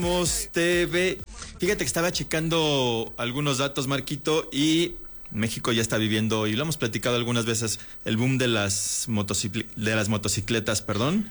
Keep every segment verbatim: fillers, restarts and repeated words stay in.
T V. Fíjate que estaba checando algunos datos, Marquito, y México ya está viviendo, y lo hemos platicado algunas veces, el boom de las motocicl- de las motocicletas, perdón.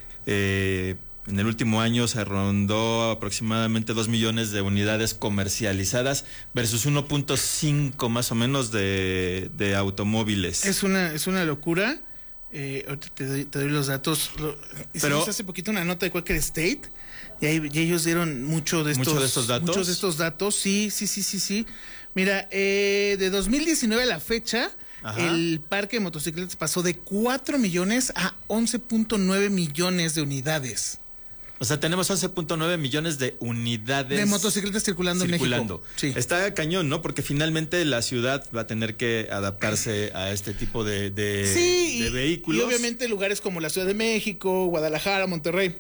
Eh, en el último año se rondó aproximadamente dos millones de unidades comercializadas versus uno punto cinco más o menos de, de automóviles. Es una, es una locura. Eh, ahorita te doy, te doy los datos. Lo, Pero hace poquito una nota de Quaker State y, ahí, y ellos dieron mucho de estos, mucho de estos datos. Muchos de estos datos. Sí, sí, sí, sí, sí. Mira, eh, de dos mil diecinueve a la fecha, ajá, el parque de motocicletas pasó de cuatro millones a once punto nueve millones de unidades. O sea, tenemos once punto nueve millones de unidades de motocicletas circulando, circulando. en México. Sí. Está cañón, ¿no? Porque finalmente la ciudad va a tener que adaptarse a este tipo de, de, sí, de y, vehículos. Y obviamente lugares como la Ciudad de México, Guadalajara, Monterrey,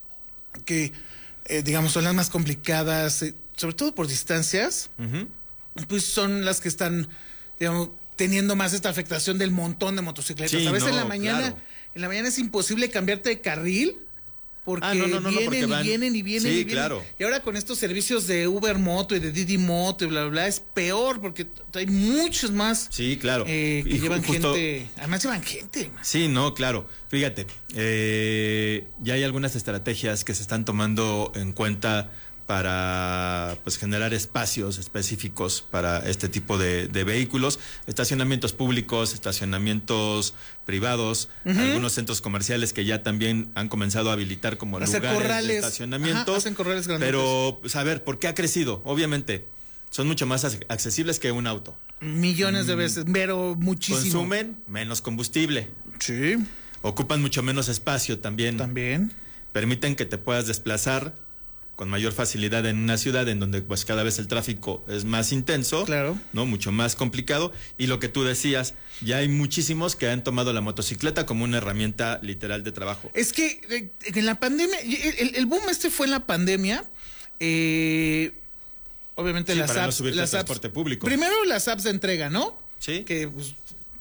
que eh, digamos son las más complicadas, eh, sobre todo por distancias, uh-huh, pues son las que están, digamos, teniendo más esta afectación del montón de motocicletas. Sí, a veces no, en la mañana, claro, en la mañana es imposible cambiarte de carril. Porque ah, no, no, no, vienen, no, porque van... y vienen y vienen sí, y vienen. Claro. Y ahora con estos servicios de Uber Moto y de Didi Moto y bla, bla, bla, es peor porque hay muchos más. Sí, claro. Eh, que y llevan justo... gente. Además llevan gente. Sí, no, claro. Fíjate, eh, ya hay algunas estrategias que se están tomando en cuenta para pues generar espacios específicos para este tipo de, de vehículos, estacionamientos públicos, estacionamientos privados, uh-huh, algunos centros comerciales que ya también han comenzado a habilitar como hacer lugares corrales, de estacionamiento. Ajá, hacen corrales grandes. Pero, pues, a ver, ¿por qué ha crecido? Obviamente, son mucho más accesibles que un auto. Millones mm, de veces, pero muchísimo. Consumen menos combustible. Sí. Ocupan mucho menos espacio también. También. Permiten que te puedas desplazar con mayor facilidad en una ciudad en donde pues cada vez el tráfico es más intenso, claro, no, mucho más complicado, y lo que tú decías, ya hay muchísimos que han tomado la motocicleta como una herramienta literal de trabajo. Es que eh, en la pandemia, el, el boom este fue en la pandemia, eh, obviamente sí, las para apps, no las transporte apps, público. Primero las apps de entrega, ¿no? Sí. Que pues,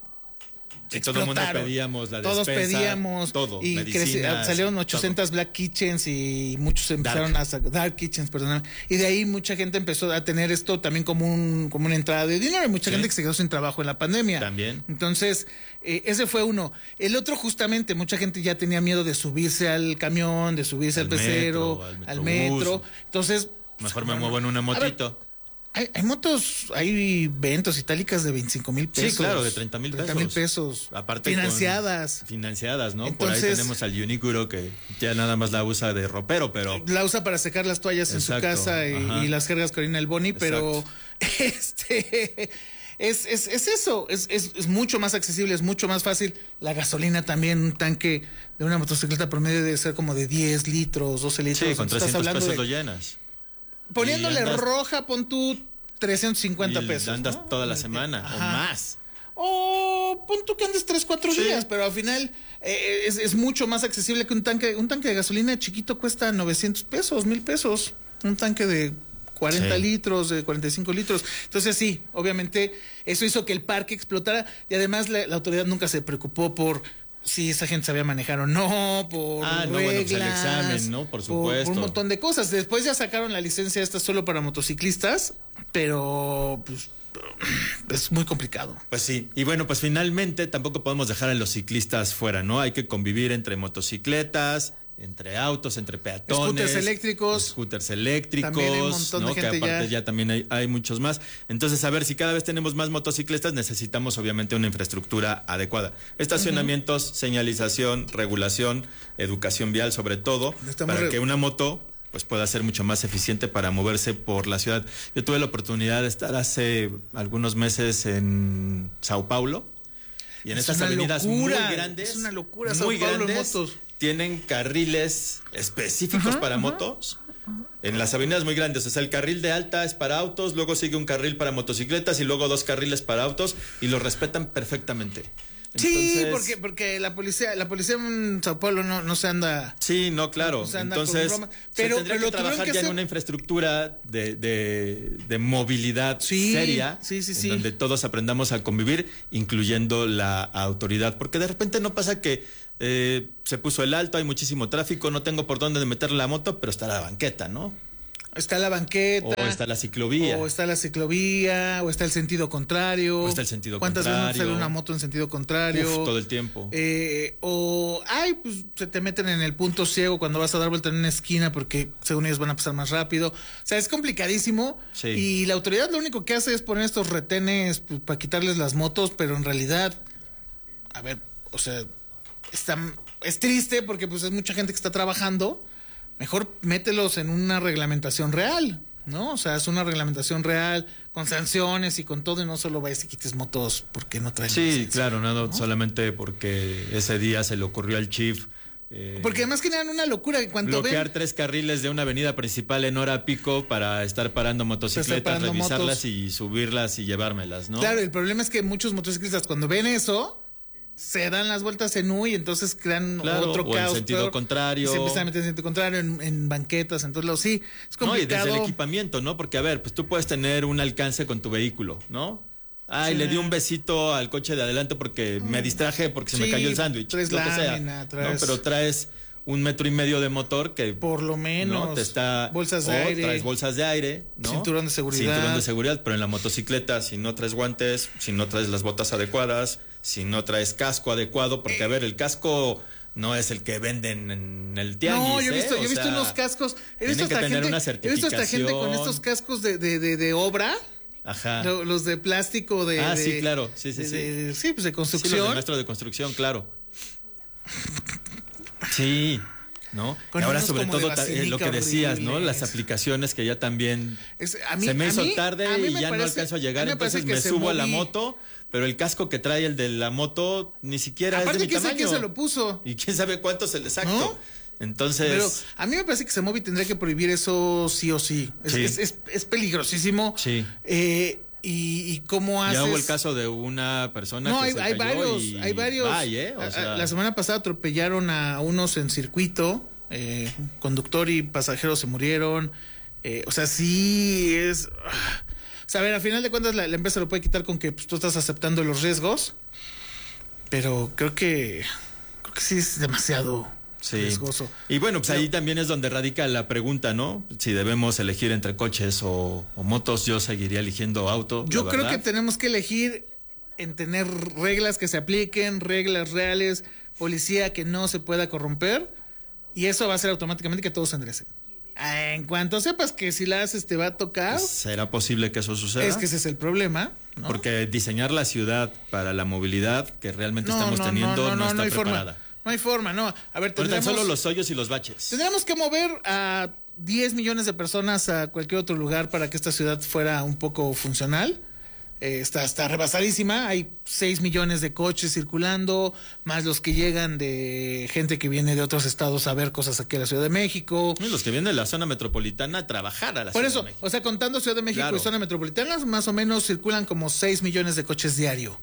y todo el mundo pedíamos la Todos despensa, pedíamos todo, y medicinas, salieron ochocientas todo. Black Kitchens y muchos empezaron Dark. a Dark Kitchens, perdón, y de ahí mucha gente empezó a tener esto también como un como una entrada de dinero, y mucha sí. gente que se quedó sin trabajo en la pandemia. También. Entonces, eh, ese fue uno. El otro justamente, mucha gente ya tenía miedo de subirse al camión, de subirse al, al pecero, metro, al, al metro. Entonces, mejor me muevo en una motito. Hay, hay motos, hay ventos itálicas de veinticinco mil pesos. Sí, claro, de treinta mil pesos. treinta mil pesos. Aparte financiadas. Financiadas, ¿no? Entonces, por ahí tenemos al Unicuro que ya nada más la usa de ropero, pero... La usa para secar las toallas Exacto. en su casa y, y las jergas con Orina el Boni, pero este... Es, es, es eso, es, es, es mucho más accesible, es mucho más fácil. La gasolina también, un tanque de una motocicleta promedio debe ser como de diez litros, doce litros. Sí, con trescientos pesos de... lo llenas. Poniéndole andas, roja, pon tú trescientos cincuenta y pesos. Andas ¿no? toda la semana, Ajá. o más. O pon tú que andes tres, cuatro sí. días, pero al final eh, es, es mucho más accesible que un tanque. Un tanque de gasolina chiquito cuesta novecientos pesos, mil pesos. Un tanque de cuarenta sí. litros, de cuarenta y cinco litros. Entonces sí, obviamente eso hizo que el parque explotara y además la, la autoridad nunca se preocupó por si esa gente sabía manejar o no, por ah, no, reglas, bueno, pues el examen, ¿no? Por supuesto. Por, por un montón de cosas. Después ya sacaron la licencia esta solo para motociclistas, pero pues es muy complicado. Pues sí, y bueno, pues finalmente tampoco podemos dejar a los ciclistas fuera, ¿no? Hay que convivir entre motocicletas, entre autos, entre peatones, scooters eléctricos, scooters eléctricos, también hay un montón ¿no? de gente que aparte ya... ya también hay, hay muchos más. Entonces, a ver, si cada vez tenemos más motocicletas, necesitamos obviamente una infraestructura adecuada. Estacionamientos, uh-huh. señalización, regulación, educación vial sobre todo, Estamos para re... que una moto pues pueda ser mucho más eficiente para moverse por la ciudad. Yo tuve la oportunidad de estar hace algunos meses en Sao Paulo y en es estas avenidas locura, muy grandes, es una locura, muy Sao Paulo grandes, motos. Tienen carriles específicos uh-huh, para uh-huh. motos en las avenidas muy grandes. O sea, el carril de alta es para autos, luego sigue un carril para motocicletas y luego dos carriles para autos y los respetan perfectamente. Entonces, sí, porque porque la policía la policía en Sao Paulo no, no se anda. Sí, no, claro. No se anda Entonces, con pero, se tendría pero que trabajar que ya hacer... en una infraestructura de, de, de movilidad sí, seria, sí, sí, en sí. donde todos aprendamos a convivir, incluyendo la autoridad. Porque de repente no pasa que eh, se puso el alto, hay muchísimo tráfico, no tengo por dónde meter la moto, pero está la banqueta, ¿no? Está la banqueta. O está la ciclovía. O está la ciclovía, o está el sentido contrario. O está el sentido ¿Cuántas contrario? ¿Cuántas veces sale una moto en sentido contrario? Uf, todo el tiempo. Eh, o, ay, pues se te meten en el punto ciego cuando vas a dar vuelta en una esquina porque según ellos van a pasar más rápido. O sea, es complicadísimo. Sí. Y la autoridad lo único que hace es poner estos retenes pues, para quitarles las motos, pero en realidad, a ver, o sea, está, es triste porque pues es mucha gente que está trabajando. Mejor mételos en una reglamentación real, ¿no? O sea, es una reglamentación real, con sanciones y con todo, y no solo vayas y quites motos porque no traen Sí, licencia, claro, no, ¿no? solamente porque ese día se le ocurrió al chief. Eh, porque además generan una locura que cuando bloquear ven... tres carriles de una avenida principal en hora pico para estar parando motocicletas, estar parando revisarlas motos. y subirlas y llevármelas, ¿no? Claro, el problema es que muchos motociclistas cuando ven eso, se dan las vueltas en U y entonces crean Claro, otro o caos. en sentido peor, contrario. y se empiezan a meter en sentido contrario, en, en banquetas, en todos lados. Sí, es No, y complicado. desde el equipamiento, ¿no? Porque, a ver, pues tú puedes tener un alcance con tu vehículo, ¿no? Ay, Sí. le di un besito al coche de adelante porque me distraje, porque se me Sí, cayó el sándwich, traes lo que sea, lámina, ¿no? traes- Pero traes un metro y medio de motor que Por lo menos. ¿no? Te está, bolsas de o aire. traes bolsas de aire, ¿no? Cinturón de seguridad. Cinturón de seguridad, pero en la motocicleta, si no traes guantes, si no traes las botas adecuadas, si no traes casco adecuado, porque a ver, el casco no es el que venden en el tianguis. No, yo he visto, ¿eh? yo he O visto sea, unos cascos. He tienen visto, que hasta tener gente, una he visto hasta gente con certificación. estos cascos de, de, de, de obra. Ajá. lo- Los de plástico de. Ah, de- sí, claro. Sí, sí, de- sí. de- sí, pues de Sí, construcción. los de maestro de construcción, claro. Sí, ¿no? Con y ahora unos sobre como de todo ta- eh, lo que vacinica decías, ¿no? horribles. Las aplicaciones que ya también Es- a mí- se me a hizo mí- tarde a mí y me ya no parece- alcanzo a a llegar, mí me parece entonces me que se subo a la moví- moto, pero el casco que trae el de la moto ni siquiera Aparte, es de mi ¿quién sabe tamaño. quién se lo puso? Y quién sabe cuánto es el exacto. ¿No? Entonces, Pero a mí me parece que Semovi tendría que prohibir eso sí o sí. Es, Sí. es, es- es peligrosísimo. Sí. Eh, y, y cómo haces. ya hubo el caso de una persona No, que hay, se hay cayó varios, y- hay varios. Ay, ¿eh? O A- a- sea, La semana pasada atropellaron a unos en circuito, eh, conductor y pasajeros se murieron. Eh, o sea, sí es. ah. O sea, a ver, al final de cuentas la, la empresa lo puede quitar con que pues, tú estás aceptando los riesgos, pero creo que creo que sí es demasiado sí. riesgoso. Y bueno, pues Pero- ahí también es donde radica la pregunta, ¿no? Si debemos elegir entre coches o, o motos, yo seguiría eligiendo auto. Yo la creo verdad. que tenemos que elegir en tener reglas que se apliquen, reglas reales, policía que no se pueda corromper, y eso va a hacer automáticamente que todo se enderece. Ah, En cuanto sepas que si la haces te va a tocar, ¿Será posible que eso suceda? es que ese es el problema, ¿no? Porque diseñar la ciudad para la movilidad que realmente no, estamos no, teniendo no, no, no, está no hay preparada. forma. No hay forma, no. A ver, Pero tan tendríamos, solo los hoyos y los baches. tendríamos que mover a diez millones de personas a cualquier otro lugar para que esta ciudad fuera un poco funcional. Eh, está, está rebasadísima, hay seis millones de coches circulando, más los que llegan de gente que viene de otros estados a ver cosas aquí a la Ciudad de México. Y los que vienen de la zona metropolitana a trabajar a la Por Ciudad eso, de México. o sea, contando Ciudad de México Claro. y zona metropolitana, más o menos circulan como seis millones de coches diario.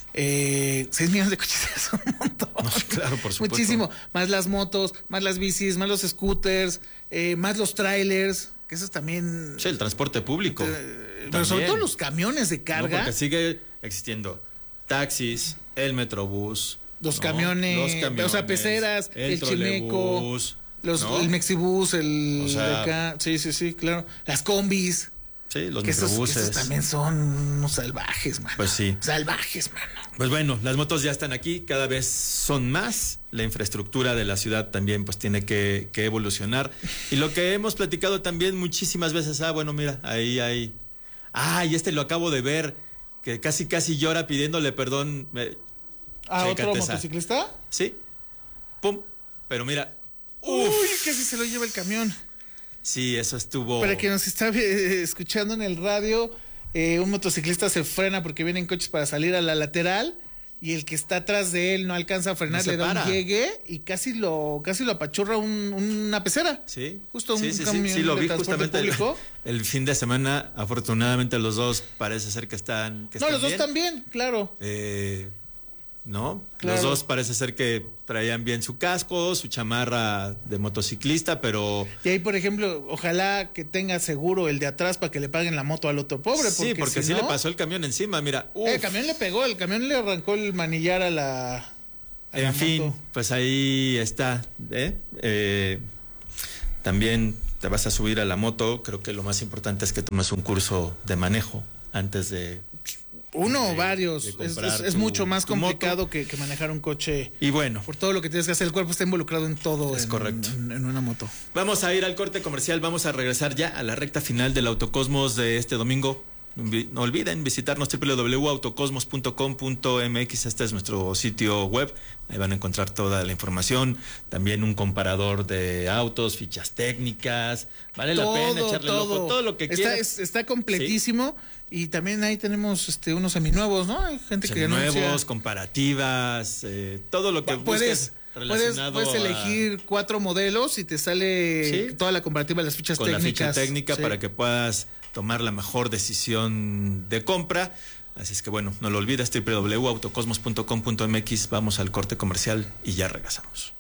Eh, seis millones de coches es un montón. No, claro, por supuesto. Muchísimo. Más las motos, más las bicis, más los scooters, eh, más los trailers, que esos también... Sí, el transporte público. Eh, pero sobre también. todo los camiones de No, carga. porque sigue existiendo taxis, el metrobús, Los, ¿no? camiones, los camiones, o sea, peceras, el, chimeco, trolebús, los, ¿no? el mexibús, el O sea, de acá. Sí, sí, sí, claro. Las combis. Sí, los Que esos, microbuses. esos también son unos salvajes, mano. Pues sí. Salvajes, mano. Pues bueno, las motos ya están aquí, cada vez son más. La infraestructura de la ciudad también pues tiene que, que evolucionar. Y lo que hemos platicado también muchísimas veces, ah, bueno, mira, ahí hay... Ah, y este lo acabo de ver, que casi casi llora pidiéndole perdón. eh, ¿A otro chécate esa. motociclista? Sí, pum, pero mira, Uy, uf, casi se lo lleva el camión. sí, eso estuvo... Para quien nos está eh, escuchando en el radio, eh, un motociclista se frena porque vienen coches para salir a la lateral y el que está atrás de él no alcanza a frenar, No se le da para. un llegue y casi lo casi lo apachurra un- una pecera. Sí, Justo un sí, sí, sí, camión sí, lo de vi transporte justamente el, público. el fin de semana. Afortunadamente los dos parece ser que están, que No, están los dos bien. también, claro. Eh, ¿no? Claro. Los dos parece ser que traían bien su casco, su chamarra de motociclista, pero Y ahí, por ejemplo, ojalá que tenga seguro el de atrás para que le paguen la moto al otro pobre. sí, porque si sí no, le pasó el camión encima, mira. uf. Eh, el camión le pegó, el camión le arrancó el manillar a la. a la En fin, moto. pues ahí está. ¿eh? Eh, también te vas a subir a la moto, creo que lo más importante es que tomes un curso de manejo antes de... Uno de, o varios. de es, es, tu, es mucho más complicado que, que manejar un coche. Y bueno. Por todo lo que tienes que hacer. El cuerpo está involucrado en todo. Es en, correcto. En, en una moto. Vamos a ir al corte comercial. Vamos a regresar ya a la recta final del Autocosmos de este domingo. No olviden visitarnos doble u doble u doble u punto autocosmos punto com punto m x. Este es nuestro sitio web. Ahí van a encontrar toda la información. También un comparador de autos, fichas técnicas. Vale todo, la pena echarle todo. loco. Todo lo que está, quieras. Es, está completísimo. ¿Sí? Y también ahí tenemos este unos seminuevos, ¿no? Hay gente que Seminuevos, anuncia... comparativas, eh, todo lo que puedes, busques relacionado puedes, puedes elegir a... cuatro modelos y te sale ¿Sí? toda la comparativa de las fichas con técnicas. Con la ficha técnica sí. para que puedas tomar la mejor decisión de compra. Así es que bueno, no lo olvides, doble u doble u doble u punto autocosmos punto com punto m x. Vamos al corte comercial y ya regresamos.